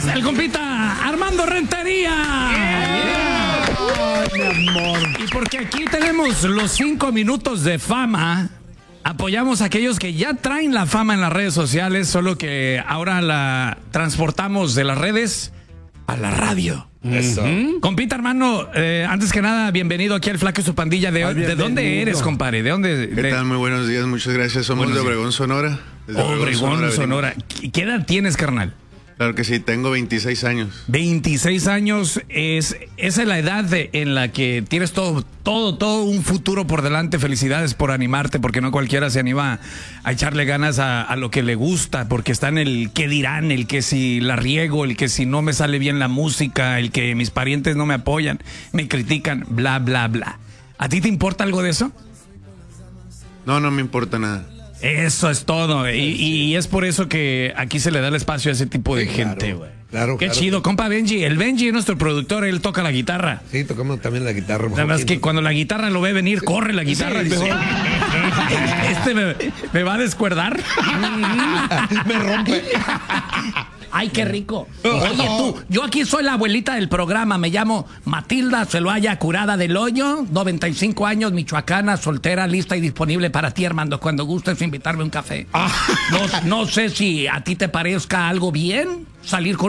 es el compita Armando Rentería. Ay, mi amor. Y porque aquí tenemos los 5 minutos de fama, apoyamos a aquellos que ya traen la fama en las redes sociales, solo que ahora la transportamos de las redes a la radio. Eso. Compita, hermano, antes que nada, bienvenido aquí al Flaco y su pandilla. ¿De dónde eres, compadre? ¿De dónde? ¿Qué tal? Muy buenos días, muchas gracias. Somos de Obregón, Sonora. Desde Obregón, Sonora. ¿Qué edad tienes, carnal? Claro que sí, tengo 26 años. 26 años, esa es la edad en la que tienes todo un futuro por delante. Felicidades por animarte, porque no cualquiera se anima a echarle ganas a lo que le gusta, porque está en el qué dirán, el que si la riego, el que si no me sale bien la música, el que mis parientes no me apoyan, me critican, bla, bla, bla. ¿A ti te importa algo de eso? No me importa nada. Eso es todo, y es por eso que aquí se le da el espacio a ese tipo de gente, güey. Claro, Qué chido, compa Benji. El Benji es nuestro productor, él toca la guitarra. Sí, tocamos también la guitarra. Nada más que cuando la guitarra lo ve venir, corre la guitarra. Sí, dice, mejor. me va a descuerdar. Me rompe. Ay, qué rico. Oye, tú, yo aquí soy la abuelita del programa. Me llamo Matilda Celoaya Curada del Hoyo, 95 años, michoacana, soltera, lista y disponible para ti, Armando, cuando gustes invitarme a un café. No sé si a ti te parezca algo bien salir con